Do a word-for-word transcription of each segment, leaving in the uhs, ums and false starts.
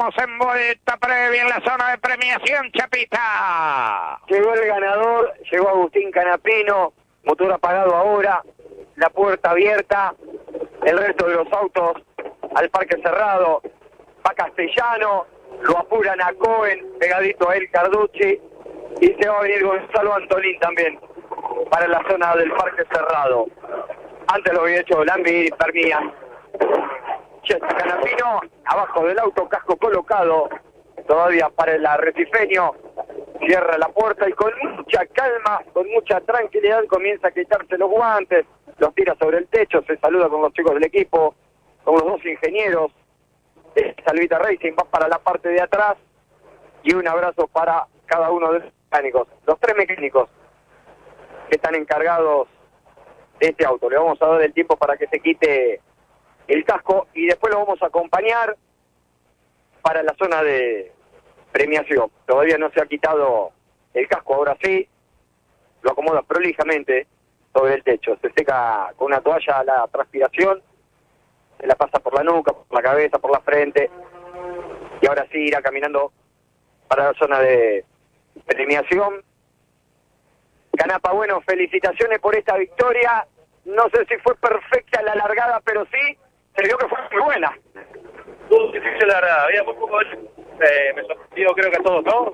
estamos en vuelta previa en la zona de premiación, Chapita. Llegó el ganador, llegó Agustín Canapino, motor apagado ahora, la puerta abierta, el resto de los autos al parque cerrado, va Castellano, lo apuran a Cohen, pegadito a él Carducci, y se va a venir Gonzalo Antolín también para la zona del parque cerrado. Antes lo había hecho Lambi y Permía. Canapino, abajo del auto, casco colocado, todavía para el arrecifeño, cierra la puerta y con mucha calma, con mucha tranquilidad comienza a quitarse los guantes, los tira sobre el techo, se saluda con los chicos del equipo, con los dos ingenieros. Salvita Racing va para la parte de atrás y un abrazo para cada uno de los mecánicos, los tres mecánicos que están encargados de este auto. Le vamos a dar el tiempo para que se quite el casco y después lo vamos a acompañar para la zona de premiación. Todavía no se ha quitado el casco, ahora sí, lo acomoda prolijamente sobre el techo, se seca con una toalla la transpiración, se la pasa por la nuca, por la cabeza, por la frente, y ahora sí irá caminando para la zona de premiación. Canapa, bueno, felicitaciones por esta victoria, no sé si fue perfecta la largada, pero sí, se vio que fue muy buena. Tuvo difícil la largada, había muy poco, eh, me sorprendió creo que a todos, ¿no?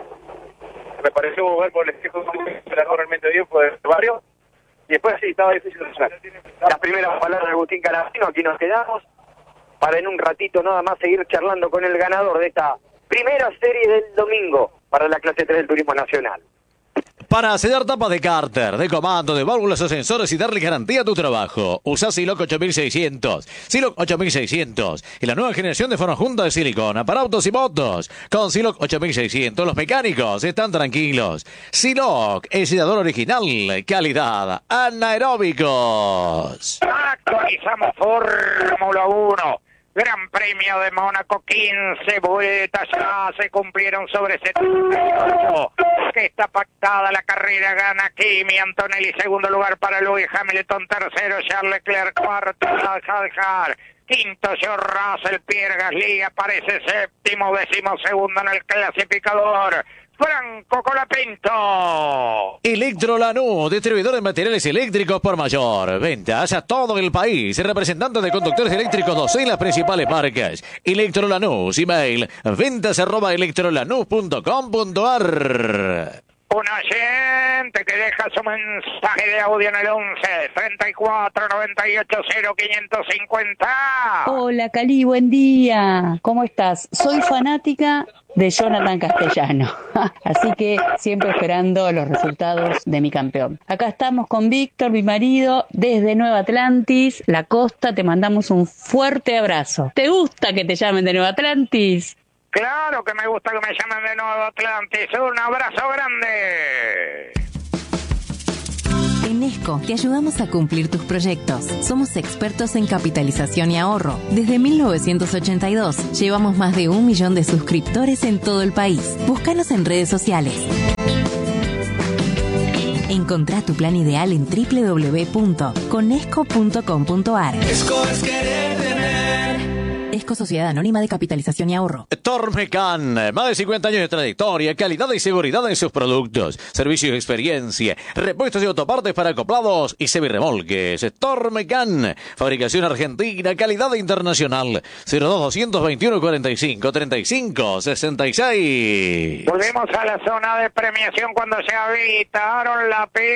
Me pareció jugar por el espejo, se largó realmente bien por el barrio. Y después sí, estaba difícil de sacar. Las primeras palabras de Agustín Canapino, aquí nos quedamos, para en un ratito nada más seguir charlando con el ganador de esta primera serie del domingo para la clase tres del Turismo Nacional. Para sellar tapas de cárter, de comando, de válvulas, ascensores y darle garantía a tu trabajo, usa Siloc ocho mil seiscientos. Siloc ocho mil seiscientos y la nueva generación de fonojunta de silicona para autos y motos. Con Siloc ocho mil seiscientos los mecánicos están tranquilos. Siloc, el sellador original, calidad, anaeróbicos. Actualizamos Fórmula uno. Gran Premio de Mónaco, quince vueltas ya se cumplieron sobre setenta y ocho. Que está pactada la carrera, gana Kimi Antonelli, segundo lugar para Lewis Hamilton, tercero Charles Leclerc, cuarto Aljar, quinto George Russell, Pierre Gasly aparece séptimo, décimo segundo en el clasificador. Franco Colapinto. Electro Lanús, distribuidor de materiales eléctricos por mayor. Ventas a todo el país. Representante de conductores eléctricos dos en las principales marcas. Electro Lanús, email ventas arroba electrolanús punto com punto ar. Un oyente que deja su mensaje de audio en el once treinta y cuatro noventa y ocho cero quinientos cincuenta. Hola Cali, buen día. ¿Cómo estás? Soy fanática de Jonathan Castellano, así que siempre esperando los resultados de mi campeón. Acá estamos con Víctor, mi marido, desde Nueva Atlantis, la costa. Te mandamos un fuerte abrazo. ¿Te gusta que te llamen de Nueva Atlantis? Claro que me gusta que me llamen de Nuevo Atlantis. Un abrazo grande. En Esco te ayudamos a cumplir tus proyectos. Somos expertos en capitalización y ahorro. Desde mil novecientos ochenta y dos llevamos más de un millón de suscriptores en todo el país. Búscanos en redes sociales. Encontrá tu plan ideal en doble u doble u doble u punto conesco punto com punto ar. Esco es querer tener. Esco Sociedad Anónima de Capitalización y Ahorro. Tormecan, más de cincuenta años de trayectoria, calidad y seguridad en sus productos, servicios y experiencia, repuestos y autopartes para acoplados y semirremolques. Tormecan, fabricación argentina, calidad internacional. cero dos doscientos veintiuno cuarenta y cinco treinta y cinco sesenta y seis. Volvemos a la zona de premiación cuando se habilitaron la pista.